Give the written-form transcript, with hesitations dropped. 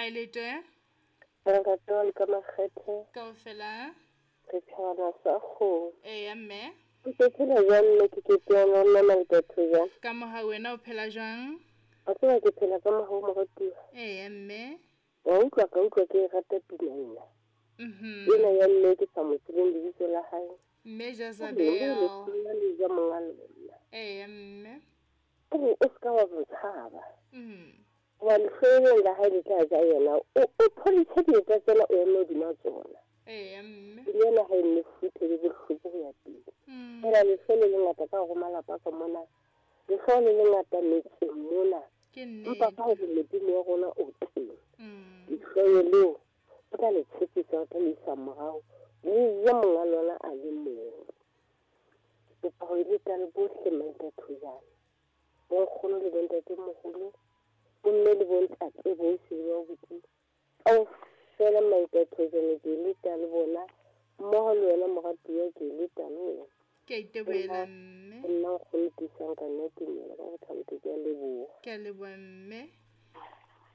Hi Lete. Ratol ka makgethe Kaofela. re tshwana sa go Mme. ke phela jang mme ke tsena nna malipetho jang Ka moha wena o phela jwang? a tswa ke phela ka maho mo gotio Mme. wa utlwa ke rata pinella ena ya mme ke sa mo tsebeng lebitso la hae Mme le Jezabel. le ja monga lona Mme. o ska wa botshaba Mhm. wa le fele la hae le tla ja yena o police di tsa tsela o eme di na tsona Mme. le yena ha ile futhe le bohloko go ya teng era le fele le ngata ka go malapa ka mona le fele le ngata metseng mona Ke mpa nnete. ka go modimo wa rona o teng Mm. dihlooho leo o tla le tshepisa o tla le isa morao le ya monga lona a le mong kopa go ile ka le bohle maitathojana bo nkgono le bontatemogolo bomme le bontate bohle le ba botse kaofela maitathojana ke le ka le bona mmogo le wena moratuwa ke le ka le wena Ke a itebohela mme. nna nkgono tisang ka nna tumela ka botlhante ke a leboga Ke a leboha mme.